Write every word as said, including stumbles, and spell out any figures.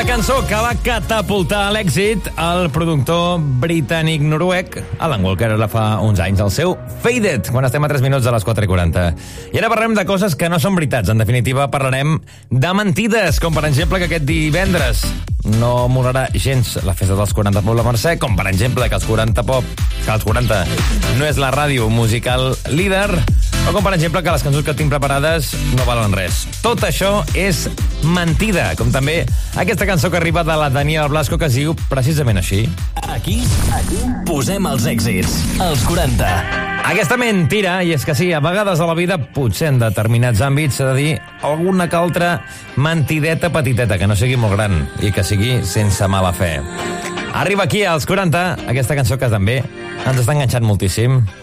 La cançó que va catapultar a l'èxit el productor britànic-noruec Alan Walker la fa uns anys, el seu Faded, quan estem a tres minuts de les quatre i quaranta. I ara parlem de coses que no són veritats. En definitiva, parlarem de mentides, com per exemple que aquest divendres no molarà gens la festa dels quaranta Pop la Mercè, com per exemple que els quaranta Pop, que els quaranta no és la ràdio musical líder, o com per exemple que les cançons que tinc preparades no valen res. Tot això és mentida, com també aquesta cançó que arriba de la Daniela Blasco, que es diu precisament així. Aquí, aquí posem els èxits, els quaranta. Aquesta mentira, i és que sí, a vegades a la vida, potser en determinats àmbits, s'ha de dir alguna que altra mentideta petiteta, que no sigui molt gran i que sigui sense mala fe. Arriba aquí, als quaranta, aquesta cançó que també ens està enganxant moltíssim.